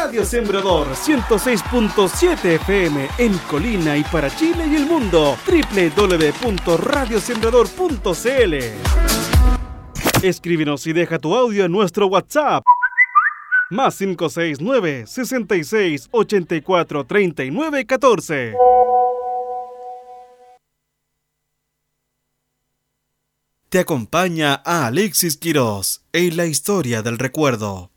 Radio Sembrador 106.7 FM en Colina y para Chile y el mundo. www.radiosembrador.cl. Escríbenos y deja tu audio en nuestro WhatsApp. Más 569 66 84 39 14. Te acompaña a Alexis Quirós en la historia del recuerdo.